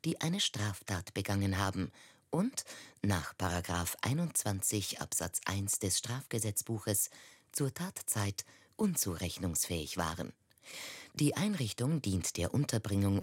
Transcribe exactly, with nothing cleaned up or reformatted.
die eine Straftat begangen haben und nach Paragraph einundzwanzig Absatz eins des Strafgesetzbuches zur Tatzeit unzurechnungsfähig waren. Die Einrichtung dient der Unterbringung